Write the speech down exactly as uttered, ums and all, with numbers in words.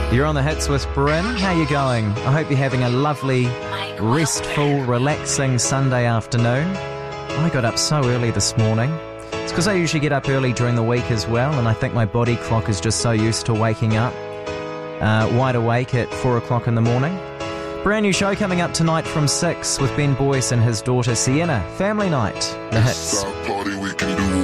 You're on the hits with Bryn. How you going? I hope you're having a lovely, restful, relaxing Sunday afternoon. I got up so early this morning. It's because I usually get up early during the week as well, and I think my body clock is just so used to waking up uh, wide awake at four o'clock in the morning. Brand new show coming up tonight from six with Ben Boyce and his daughter Sienna. Family night. The hits. Party we can do